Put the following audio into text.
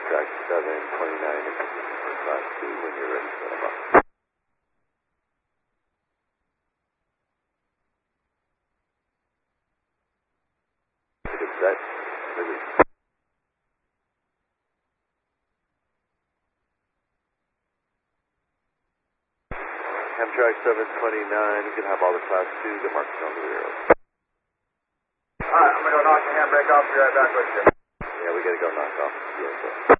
Amtrak 729 for Class 2 when you're ready to set them up. Good set. Release. Amtrak 729, you can have all the Class 2, the markers on the rear. Alright, I'm going to go knock the handbrake off, be right back with you. Yeah, we got to go knock off the